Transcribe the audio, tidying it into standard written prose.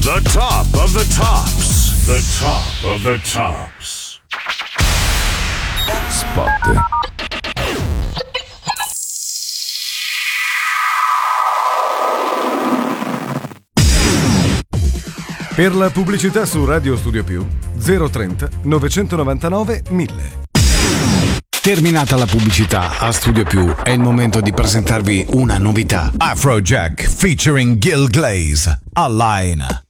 The top of the tops. The top of the tops. Spot. Per la pubblicità su Radio Studio Più 030 999 1000. Terminata la pubblicità a Studio Più, è il momento di presentarvi una novità. Afrojack featuring Gil Glaze, Online.